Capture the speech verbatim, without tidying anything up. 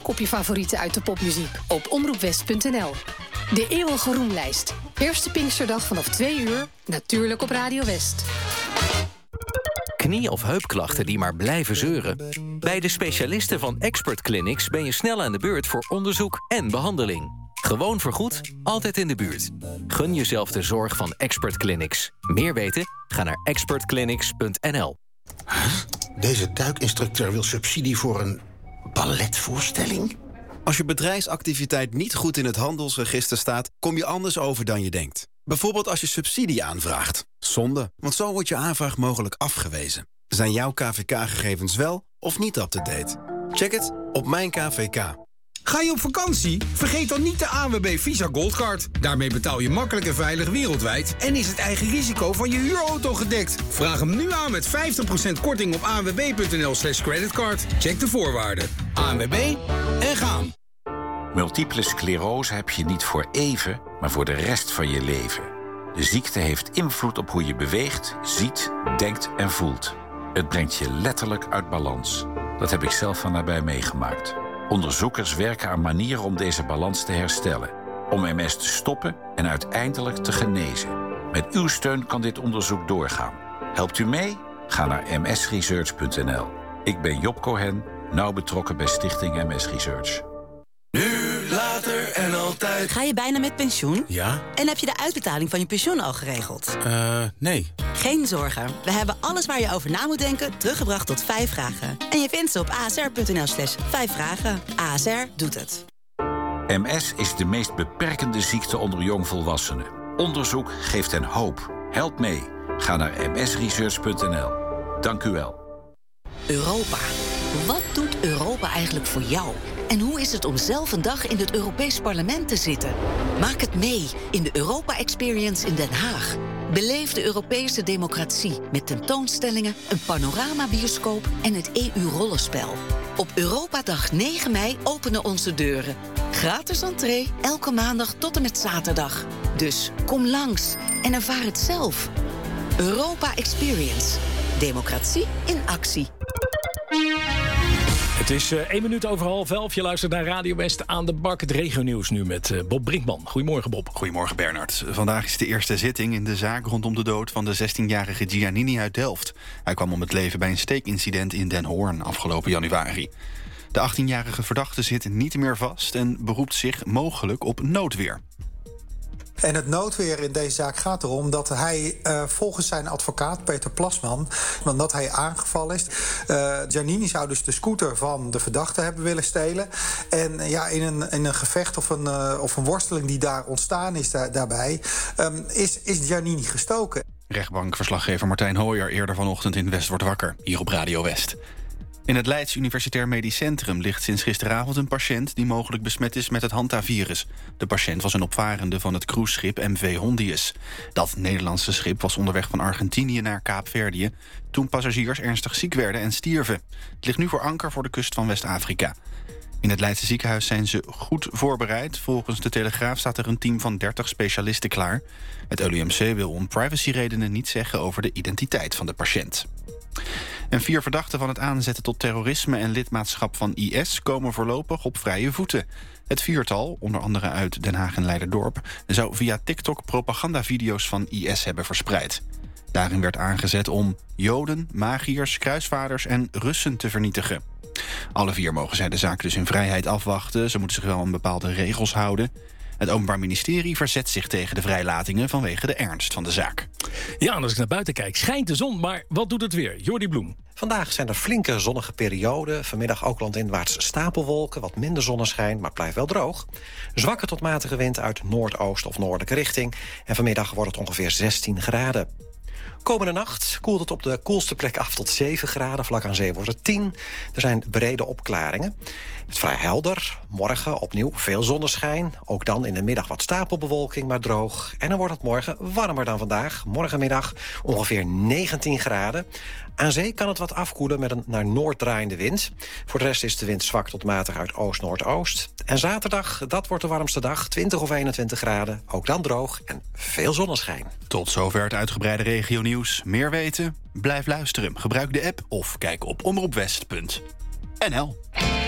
op je favorieten uit de popmuziek op omroep west punt n l. De eeuwige roemlijst. Eerste Pinksterdag vanaf twee uur, natuurlijk op Radio West. Knie- of heupklachten die maar blijven zeuren? Bij de specialisten van Expert Clinics ben je snel aan de beurt voor onderzoek en behandeling. Gewoon vergoed, altijd in de buurt. Gun jezelf de zorg van Expert Clinics. Meer weten? Ga naar expert clinics punt n l. Huh? Deze duikinstructeur wil subsidie voor een balletvoorstelling? Als je bedrijfsactiviteit niet goed in het handelsregister staat, kom je anders over dan je denkt. Bijvoorbeeld als je subsidie aanvraagt. Zonde, want zo wordt je aanvraag mogelijk afgewezen. Zijn jouw K V K-gegevens wel of niet up-to-date? Check het op Mijn K V K. Ga je op vakantie? Vergeet dan niet de A N W B Visa Goldcard. Daarmee betaal je makkelijk en veilig wereldwijd en is het eigen risico van je huurauto gedekt. Vraag hem nu aan met vijftig procent korting op a n w b punt n l slash creditcard. Check de voorwaarden. A N W B en gaan. Multiple sclerose heb je niet voor even, maar voor de rest van je leven. De ziekte heeft invloed op hoe je beweegt, ziet, denkt en voelt. Het brengt je letterlijk uit balans. Dat heb ik zelf van nabij meegemaakt. Onderzoekers werken aan manieren om deze balans te herstellen. Om M S te stoppen en uiteindelijk te genezen. Met uw steun kan dit onderzoek doorgaan. Helpt u mee? Ga naar m s research punt n l. Ik ben Job Cohen, nauw betrokken bij Stichting M S Research. Nu, later en altijd. Ga je bijna met pensioen? Ja? En heb je de uitbetaling van je pensioen al geregeld? Eh, uh, nee. Geen zorgen. We hebben alles waar je over na moet denken teruggebracht tot vijf vragen. En je vindt ze op a s r punt n l slash vijf vragen. A S R doet het. M S is de meest beperkende ziekte onder jongvolwassenen. Onderzoek geeft hen hoop. Help mee. Ga naar m s research punt n l. Dank u wel. Europa. Wat doet Europa eigenlijk voor jou? En hoe is het om zelf een dag in het Europees Parlement te zitten? Maak het mee in de Europa Experience in Den Haag. Beleef de Europese democratie met tentoonstellingen, een panoramabioscoop en het E U-rollenspel. Op Europadag negen mei openen onze deuren. Gratis entree, elke maandag tot en met zaterdag. Dus kom langs en ervaar het zelf. Europa Experience. Democratie in actie. Het is uh, één minuut over half elf. Je luistert naar Radio West aan de bak. Het regionieuws nu met uh, Bob Brinkman. Goedemorgen, Bob. Goedemorgen, Bernard. Vandaag is de eerste zitting in de zaak rondom de dood van de zestienjarige Giannini uit Delft. Hij kwam om het leven bij een steekincident in Den Hoorn afgelopen januari. De achttienjarige verdachte zit niet meer vast en beroept zich mogelijk op noodweer. En het noodweer in deze zaak gaat erom dat hij uh, volgens zijn advocaat Peter Plasman, dat hij aangevallen is. Uh, Giannini zou dus de scooter van de verdachte hebben willen stelen. En uh, ja, in een, in een gevecht of een, uh, of een worsteling die daar ontstaan is daar, daarbij, um, is, is Giannini gestoken. Rechtbankverslaggever Martijn Hooyer eerder vanochtend in West wordt wakker, hier op Radio West. In het Leids Universitair Medisch Centrum ligt sinds gisteravond een patiënt die mogelijk besmet is met het Hanta-virus. De patiënt was een opvarende van het cruiseschip M V Hondius. Dat Nederlandse schip was onderweg van Argentinië naar Kaapverdië toen passagiers ernstig ziek werden en stierven. Het ligt nu voor anker voor de kust van West-Afrika. In het Leidse ziekenhuis zijn ze goed voorbereid. Volgens de Telegraaf staat er een team van dertig specialisten klaar. Het L U M C wil om privacyredenen niet zeggen over de identiteit van de patiënt. En vier verdachten van het aanzetten tot terrorisme en lidmaatschap van I S komen voorlopig op vrije voeten. Het viertal, onder andere uit Den Haag en Leiderdorp, zou via TikTok propagandavideo's van I S hebben verspreid. Daarin werd aangezet om Joden, magiërs, kruisvaarders en Russen te vernietigen. Alle vier mogen zij de zaak dus in vrijheid afwachten. Ze moeten zich wel aan bepaalde regels houden. Het Openbaar Ministerie verzet zich tegen de vrijlatingen vanwege de ernst van de zaak. Ja, en als ik naar buiten kijk, schijnt de zon, maar wat doet het weer? Jordi Bloem. Vandaag zijn er flinke zonnige perioden. Vanmiddag ook landinwaarts stapelwolken, wat minder zonneschijn, maar het blijft wel droog. Zwakke tot matige wind uit noordoost of noordelijke richting. En vanmiddag wordt het ongeveer zestien graden. Komende nacht koelt het op de koelste plek af tot zeven graden. Vlak aan zee wordt het tien. Er zijn brede opklaringen. Het is vrij helder. Morgen opnieuw veel zonneschijn. Ook dan in de middag wat stapelbewolking, maar droog. En dan wordt het morgen warmer dan vandaag. Morgenmiddag ongeveer negentien graden. Aan zee kan het wat afkoelen met een naar noord draaiende wind. Voor de rest is de wind zwak tot matig uit oost-noordoost. En zaterdag, dat wordt de warmste dag, twintig of eenentwintig graden. Ook dan droog en veel zonneschijn. Tot zover het uitgebreide regionieuws. Meer weten? Blijf luisteren. Gebruik de app of kijk op omroep west punt n l.